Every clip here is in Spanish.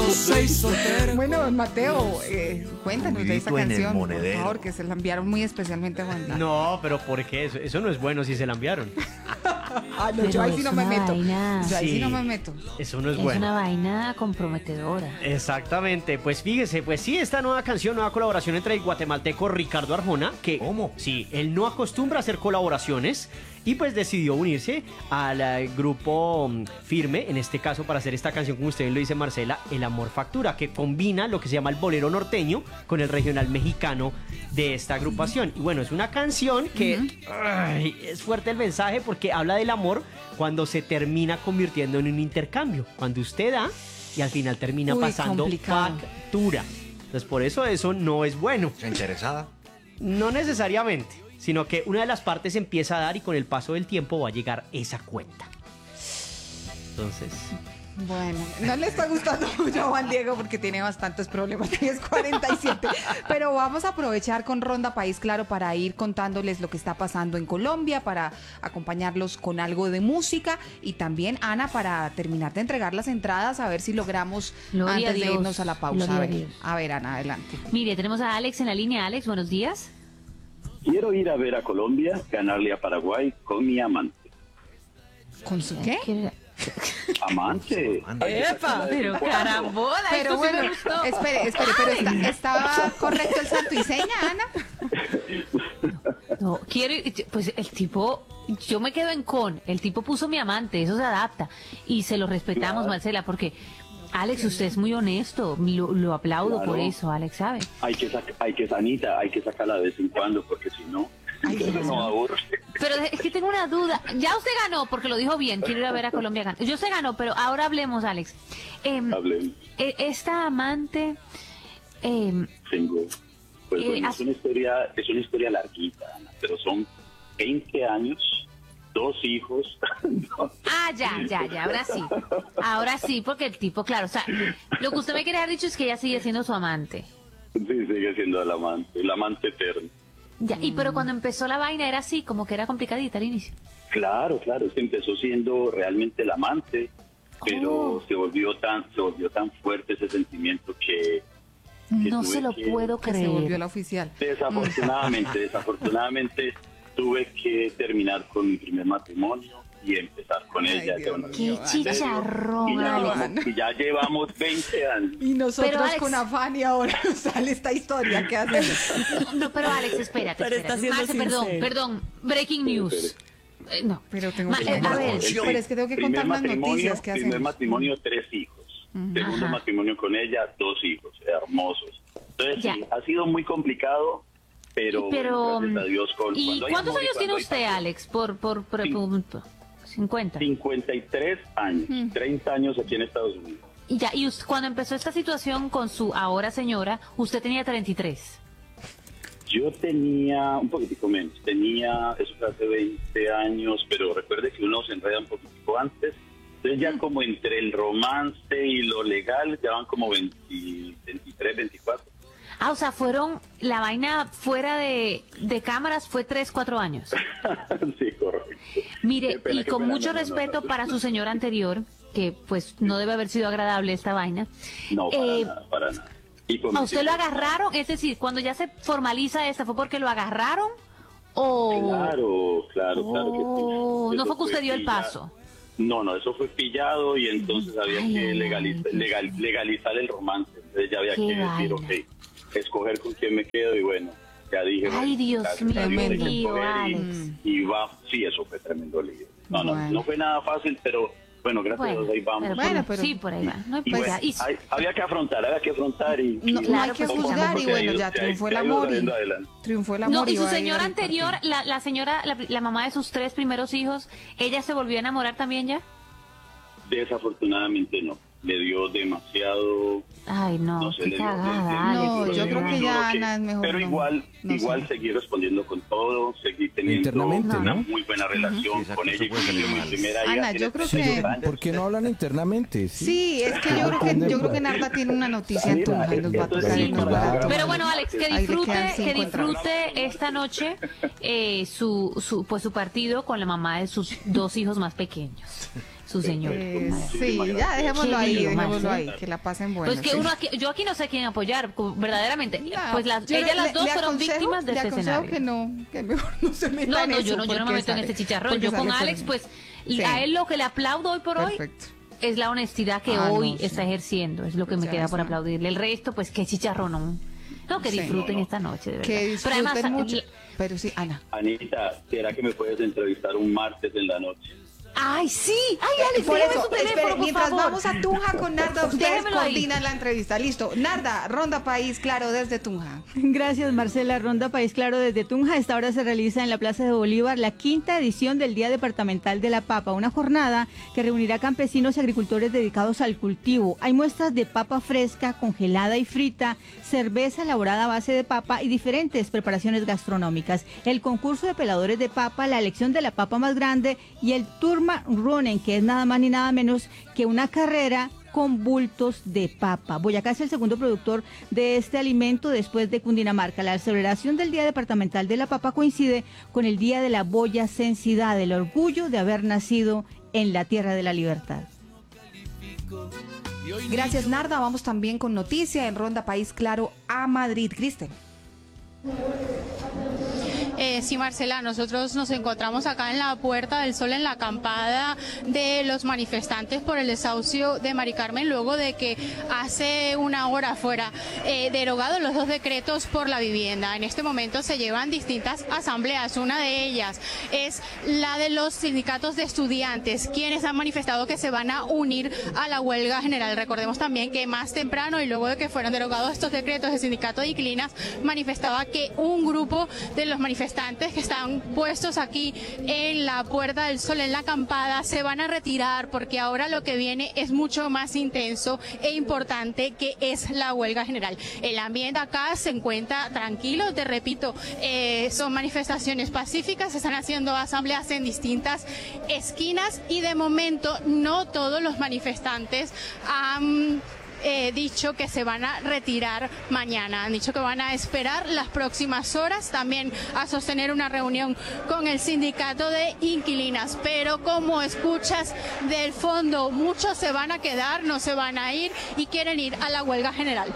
Bueno, don Mateo, cuéntanos de esta Grito en el canción, por monedero. favor, que se la enviaron muy especialmente a Juan Diego. No, pero ¿por qué? Eso no es bueno si se la enviaron. Ah, no, yo Pero ahí sí es no me una meto. vaina. Yo ahí sí Sí. no me meto. Eso no es Es bueno. una vaina comprometedora. Exactamente, pues fíjese, pues sí, esta nueva canción, nueva colaboración entre el guatemalteco Ricardo Arjona, que ¿Cómo? sí, él no acostumbra a hacer colaboraciones y pues decidió unirse al grupo Firme, en este caso para hacer esta canción, como usted bien lo dice Marcela, El Amor Factura, que combina lo que se llama el bolero norteño con el regional mexicano de esta agrupación. Y bueno, es una canción que ay, es fuerte el mensaje porque habla del amor cuando se termina convirtiendo en un intercambio, cuando usted da y al final termina Uy, pasando complicado. factura. Entonces por eso no es bueno. ¿Está interesada? No necesariamente, sino que una de las partes empieza a dar y con el paso del tiempo va a llegar esa cuenta. Entonces, Bueno, no le está gustando mucho a Juan Diego porque tiene bastantes problemas, 10:47. Pero vamos a aprovechar con Ronda País Claro para ir contándoles lo que está pasando en Colombia, para acompañarlos con algo de música y también, Ana, para terminar de entregar las entradas, a ver si logramos Gloria antes a de Dios, irnos a la pausa. gloria A a ver, Dios. a ver, Ana, adelante. Mire, tenemos a Alex en la línea. Alex, buenos días. Quiero ir a ver a Colombia, ganarle a Paraguay con mi amante. ¿Con su qué? ¿Qué? ¿Amante? ¡Epa! Pero carambola, Pero esto sí bueno, me gustó. espere, pero ¿estaba correcto el santo y seña, Ana? No, quiero ir, pues el tipo, yo me quedo en el tipo puso mi amante, eso se adapta y se lo respetamos, Claro. Marcela, porque Alex, usted es muy honesto, lo aplaudo Claro. por eso, Alex, ¿sabe? Anita, hay que sacarla de vez en cuando porque si no, no aburre. Pero es que tengo una duda, ya usted ganó, porque lo dijo bien, quiero ir a ver a Colombia ganar. Yo se ganó, pero ahora hablemos, Alex. Hablemos. Esta amante, Tengo, pues bueno, as- es una historia larguita, Ana, pero son 20 años, 2 hijos. ya, ahora sí, porque el tipo, claro, o sea, lo que usted me quería haber dicho es que ella sigue siendo su amante. Sí, sigue siendo el amante eterno. Ya, y pero cuando empezó la vaina era así, como que era complicadita al inicio. Claro, es que empezó siendo realmente el amante, pero Oh. se volvió tan fuerte ese sentimiento que No tuve se lo que- puedo Que se volvió creer. la oficial. Desafortunadamente tuve que terminar con mi primer matrimonio y empezar con Ay, ella. Dios Bueno, mío. Qué chicharrón, y ya, Alex. y ya llevamos 20 años. Y nosotros Pero, Alex- con afán y ahora nos sale esta historia. ¿Qué hacemos? No, pero Alex, espérate. Pero está siendo Marce, sincero. perdón, breaking news. No. Pero tengo Ma- que a ver, pero es que tengo que Primer contar las matrimonio, noticias que primer hacemos. matrimonio, 3 hijos. Segundo Ajá. matrimonio con ella, 2 hijos, hermosos. Entonces, Ya. sí, ha sido muy complicado, pero, Pero, gracias a Dios. ¿y cuando hay cuántos amor y años tiene cuando hay usted, pasión. Alex? Por Sí. punto. 50. 53 años, 30 años aquí en Estados Unidos. Y ya, y cuando empezó esta situación con su ahora señora, usted tenía 33. Yo tenía un poquitico menos, eso fue hace 20 años, pero recuerde que uno se enreda un poquitico antes. Entonces ya como entre el romance y lo legal, ya van como 23, 24. Ah, o sea, la vaina fuera de cámaras fue 3, 4 años. Sí, correcto. Mire, Qué pena, y qué con pena, mucho no, respeto para su señora anterior, que pues no debe haber sido agradable esta vaina. No, para nada. Y con ¿A mis usted lo hijos, agarraron? Es decir, cuando ya se formaliza esta, ¿fue porque lo agarraron? ¿O...? Claro que sí. Oh, no Eso fue que usted dio el pillado. paso. No, eso fue pillado y entonces había Ay, que ay, legalizar el romance. Entonces ya había Qué que decir, vaina. ok, escoger con quién me quedo y bueno, ya dije. Ay, bueno, Dios gracias a mío, Dios hay que lío, escoger Alex. y va, sí, eso fue tremendo lío. Bueno. No fue nada fácil, pero bueno, gracias a Bueno, Dios ahí vamos. pero- sí, por ahí va. No, Y pues bueno, ya, y- había que afrontar y No, Claro, hay que pues, juzgar y se ha bueno, ido- ya se ha- triunfó el se ha ido amor y saliendo adelante. triunfó el amor. No, y su va a ir señora al anterior, partido. la señora, la mamá de sus 3 primeros hijos, ¿ella se volvió a enamorar también ya? Desafortunadamente no. Le dio demasiado. Ay, no, sé, qué le dio- cagada, No, Alex, de yo creo verdad. que ya Ana es mejor. Pero no- igual no sé. seguí respondiendo con todo, seguí teniendo Internamente, una ¿no? muy buena relación Sí, exacto, con ella eso y puede con salir mi mal. primera hija. Ana, tiene yo creo 32 que- años. ¿Por qué no hablan internamente? Sí, es que yo creo que Narda tiene una noticia en Mira, Tunja y nos va a esto es tocar sí, irnos claro. para Pero bueno, Alex, que Ahí le disfrute, quedan 5 disfrute esta noche su partido con la mamá de sus 2 hijos más pequeños. su señor. Sí, ya dejémoslo Qué ahí, lío, dejémoslo Marcela. ahí, que la pasen bueno. Pues que sí. uno aquí, yo aquí no sé a quién apoyar, verdaderamente. No, Pues yo ellas las dos fueron aconsejo- víctimas de le este aconsejo escenario. que mejor no se meta No, en no, eso. yo no me porque meto en sale- este chicharrón. porque Yo con sale Alex, pues, Sí. a él lo que le aplaudo hoy por hoy Perfecto. es la honestidad que Ah, hoy no, sí. está ejerciendo. Es lo que me Ya, queda por eso. aplaudirle. El resto, pues, qué chicharrón. No, que Sí. disfruten esta noche, de verdad. Que disfruten Pero además, mucho. Pero sí, Ana. Anita, ¿será que me puedes entrevistar un martes en la noche? Ay, sí. Ay, Alex, Por déjeme eso, su teléfono, espere, por mientras favor. vamos a Tunja con Narda, ustedes Déjemelo ahí. coordinan la entrevista. Listo. Narda, Ronda País, claro, desde Tunja. Gracias, Marcela. Ronda País Claro desde Tunja. Esta hora se realiza en la Plaza de Bolívar la 5ª edición del Día Departamental de la Papa, una jornada que reunirá campesinos y agricultores dedicados al cultivo. Hay muestras de papa fresca, congelada y frita, cerveza elaborada a base de papa y diferentes preparaciones gastronómicas. El concurso de peladores de papa, la elección de la papa más grande y el Turma Runnen, que es nada más ni nada menos que una carrera con bultos de papa. Boyacá es el segundo productor de este alimento después de Cundinamarca. La celebración del Día Departamental de la Papa coincide con el Día de la boyacensidad, el orgullo de haber nacido en la tierra de la libertad. Gracias, Narda. Vamos también con noticia en Ronda País, claro, a Madrid. Cristel. Sí, Marcela, nosotros nos encontramos acá en la Puerta del Sol, en la acampada de los manifestantes por el desahucio de Mari Carmen, luego de que hace una hora fuera derogados los 2 decretos por la vivienda. En este momento se llevan distintas asambleas. Una de ellas es la de los sindicatos de estudiantes, quienes han manifestado que se van a unir a la huelga general. Recordemos también que más temprano y luego de que fueron derogados estos decretos, el sindicato de inquilinas manifestaba que un grupo de los manifestantes que están puestos aquí en la Puerta del Sol, en la acampada, se van a retirar porque ahora lo que viene es mucho más intenso e importante, que es la huelga general. El ambiente acá se encuentra tranquilo, te repito, son manifestaciones pacíficas, se están haciendo asambleas en distintas esquinas y de momento no todos los manifestantes han dicho que se van a retirar mañana. Han dicho que van a esperar las próximas horas también a sostener una reunión con el sindicato de inquilinas. Pero como escuchas del fondo, muchos se van a quedar, no se van a ir y quieren ir a la huelga general.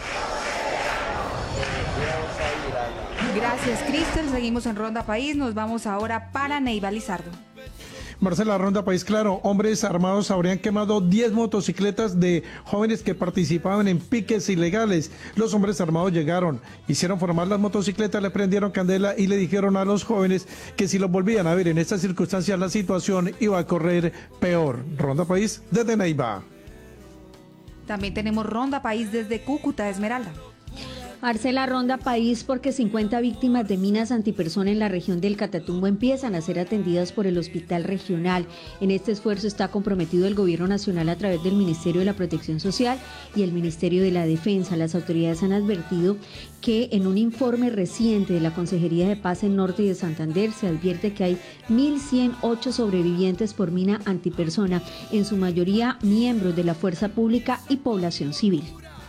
Gracias, Cristel. Seguimos en Ronda País. Nos vamos ahora para Neiva Lizardo. Marcela, Ronda País Claro, hombres armados habrían quemado 10 motocicletas de jóvenes que participaban en piques ilegales. Los hombres armados llegaron, hicieron formar las motocicletas, le prendieron candela y le dijeron a los jóvenes que si los volvían a ver en estas circunstancias la situación iba a correr peor. Ronda País desde Neiva. También tenemos Ronda País desde Cúcuta, Esmeralda. Marcela, Ronda País porque 50 víctimas de minas antipersona en la región del Catatumbo empiezan a ser atendidas por el Hospital Regional. En este esfuerzo está comprometido el Gobierno Nacional a través del Ministerio de la Protección Social y el Ministerio de la Defensa. Las autoridades han advertido que en un informe reciente de la Consejería de Paz en Norte y de Santander se advierte que hay 1.108 sobrevivientes por mina antipersona, en su mayoría miembros de la Fuerza Pública y población civil.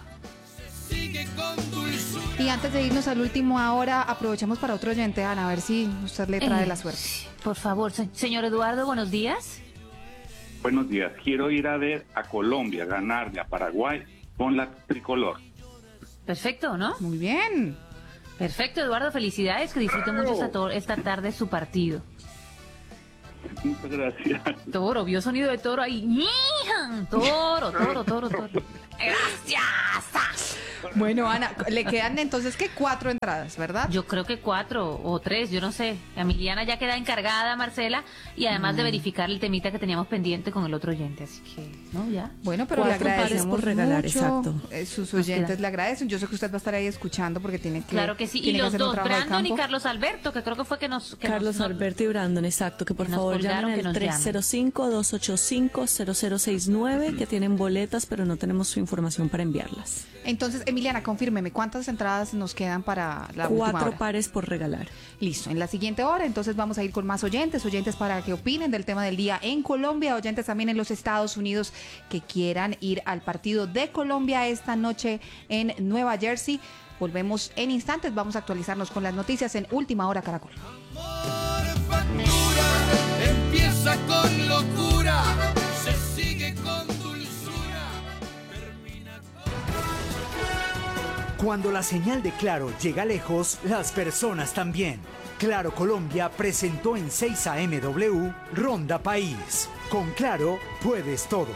Y antes de irnos al último ahora, aprovechemos para otro oyente, Ana, a ver si usted le trae la suerte. Por favor, señor Eduardo, buenos días. Buenos días. Quiero ir a ver a Colombia ganarle a Paraguay con la tricolor. Perfecto, ¿no? Muy bien. Perfecto, Eduardo, felicidades, que disfrute mucho esta tarde su partido. Muchas gracias. Toro, vio sonido de toro ahí. Toro. Gracias. Bueno, Ana, le quedan entonces que 4 entradas, ¿verdad? Yo creo que 4 o 3, yo no sé. Emiliana ya queda encargada, Marcela, y además de verificar el temita que teníamos pendiente con el otro oyente, así que, ¿no? Ya. Bueno, pero le 4 pares agradecemos por regalar, mucho. exacto. Sus oyentes le agradecen. Yo sé que usted va a estar ahí escuchando porque tiene que. Claro que sí. Y tiene que los hacer un dos, trabajo de Brandon y campo. Carlos Alberto, que creo que fue que Carlos Alberto y Brandon, exacto, que por que nos favor colgaron, llamen que al nos llamen. 305-285-0069, que tienen boletas, pero no tenemos su información para enviarlas. Entonces, Emiliana, confírmeme, ¿cuántas entradas nos quedan para la última 4 hora? pares por regalar. Listo, en la siguiente hora entonces vamos a ir con más oyentes para que opinen del tema del día en Colombia, oyentes también en los Estados Unidos que quieran ir al partido de Colombia esta noche en Nueva Jersey. Volvemos en instantes, vamos a actualizarnos con las noticias en Última Hora Caracol. Empieza con locura, Cuando la señal de Claro llega lejos, las personas también. Claro Colombia presentó en 6 AMW Ronda País. Con Claro puedes todo.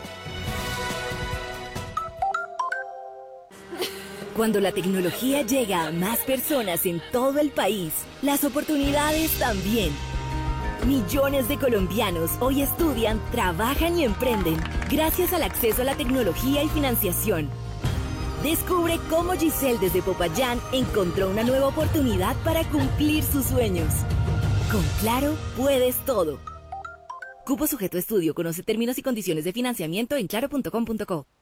Cuando la tecnología llega a más personas en todo el país, las oportunidades también. Millones de colombianos hoy estudian, trabajan y emprenden gracias al acceso a la tecnología y financiación. Descubre cómo Giselle desde Popayán encontró una nueva oportunidad para cumplir sus sueños. Con Claro puedes todo. Cupo sujeto a estudio. Conoce términos y condiciones de financiamiento en claro.com.co.